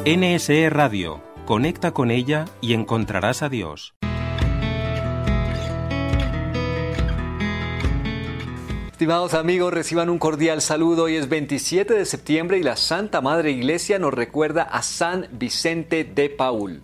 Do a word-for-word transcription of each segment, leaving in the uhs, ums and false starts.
N S E Radio. Conecta con ella y encontrarás a Dios. Estimados amigos, reciban un cordial saludo. Hoy es veintisiete de septiembre y la Santa Madre Iglesia nos recuerda a San Vicente de Paúl.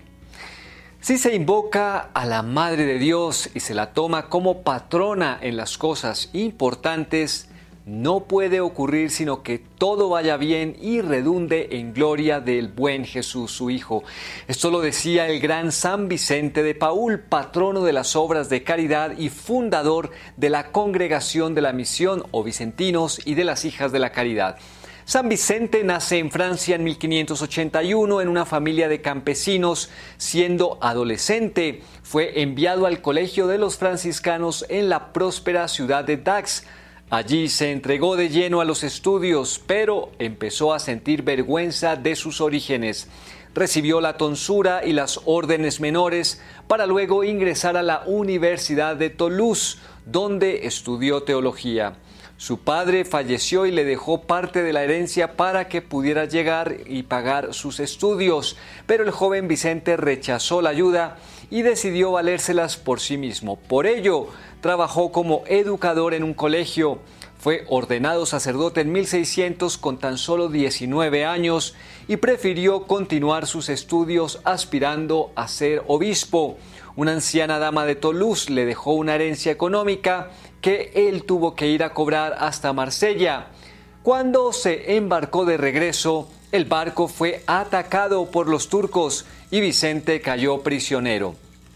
Si se invoca a la Madre de Dios y se la toma como patrona en las cosas importantes, no puede ocurrir sino que todo vaya bien y redunde en gloria del buen Jesús, su Hijo. Esto lo decía el gran San Vicente de Paúl, patrono de las obras de caridad y fundador de la Congregación de la Misión o Vicentinos y de las Hijas de la Caridad. San Vicente nace en Francia en mil quinientos ochenta y uno en una familia de campesinos. Siendo adolescente, fue enviado al colegio de los franciscanos en la próspera ciudad de Dax. Allí se entregó de lleno a los estudios, pero empezó a sentir vergüenza de sus orígenes. Recibió la tonsura y las órdenes menores para luego ingresar a la Universidad de Toulouse, donde estudió teología. Su padre falleció y le dejó parte de la herencia para que pudiera llegar y pagar sus estudios, pero el joven Vicente rechazó la ayuda y decidió valérselas por sí mismo. Por ello, trabajó como educador en un colegio. Fue ordenado sacerdote en mil seiscientos con tan solo diecinueve años y prefirió continuar sus estudios aspirando a ser obispo. Una anciana dama de Toulouse le dejó una herencia económica que él tuvo que ir a cobrar hasta Marsella. Cuando se embarcó de regreso, el barco fue atacado por los turcos y Vicente cayó prisionero.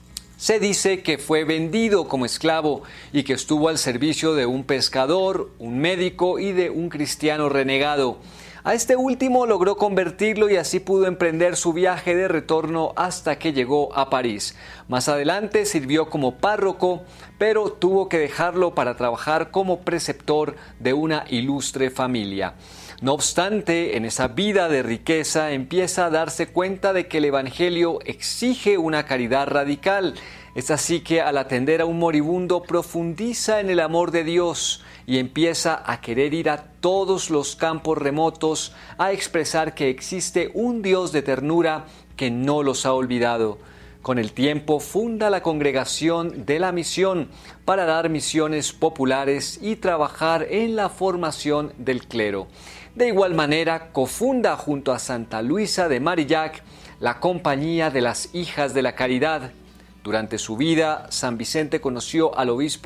Se dice que fue vendido como esclavo y que estuvo al servicio de un pescador, un médico y de un cristiano renegado. A este último logró convertirlo y así pudo emprender su viaje de retorno hasta que llegó a París. Más adelante sirvió como párroco, pero tuvo que dejarlo para trabajar como preceptor de una ilustre familia. No obstante, en esa vida de riqueza empieza a darse cuenta de que el Evangelio exige una caridad radical. Es así que al atender a un moribundo profundiza en el amor de Dios y empieza a querer ir a todos los campos remotos a expresar que existe un Dios de ternura que no los ha olvidado. Con el tiempo funda la Congregación de la Misión para dar misiones populares y trabajar en la formación del clero. De igual manera, cofunda junto a Santa Luisa de Marillac la Compañía de las Hijas de la Caridad. Durante su vida, San Vicente conoció al obispo